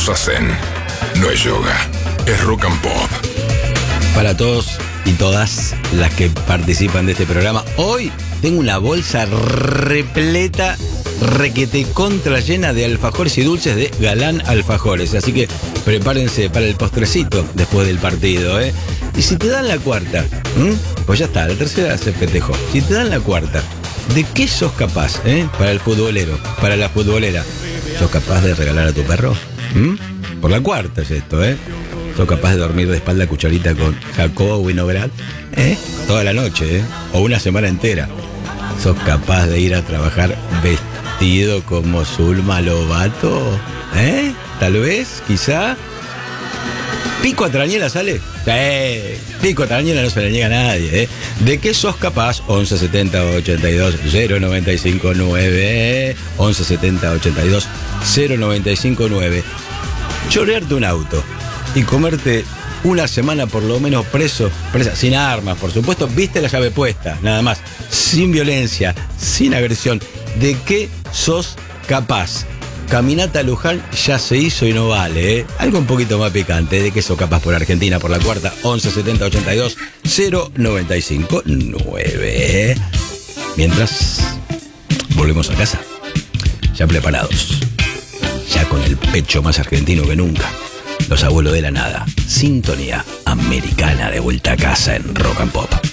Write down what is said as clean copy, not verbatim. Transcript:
todos hacen. No es yoga, es rock and pop. Para todos y todas las que participan de este programa, hoy tengo una bolsa repleta, requete contra llena de alfajores y dulces de Galán Alfajores. Así que prepárense para el postrecito después del partido, ¿eh? Y si te dan la cuarta, pues ya está, la tercera se festejó. Si te dan la cuarta, ¿de qué sos capaz, para el futbolero, para la futbolera? ¿Sos capaz de regalar a tu perro? Por la cuarta es esto, ¿Sos capaz de dormir de espalda cucharita con Jacobo Winograd? Toda la noche, o una semana entera. ¿Sos capaz de ir a trabajar vestido como Zulma Lobato? Tal vez, quizá. ¿Pico a Trañera sale? Pico a Trañera no se le niega a nadie, ¿De qué sos capaz? 11 70 82 095 9. 11 70 82 095 9. Chorearte un auto y comerte una semana por lo menos presa, sin armas, por supuesto, viste la llave puesta, nada más, sin violencia, sin agresión. ¿De qué sos capaz? Caminata a Luján ya se hizo y no vale, Algo un poquito más picante. ¿De qué sos capaz por Argentina, por la cuarta? 11 70 82 095 9. Mientras, volvemos a casa, ya preparados, ya con el pecho más argentino que nunca. Los abuelos de la nada. Sintonía americana de vuelta a casa en Rock and Pop.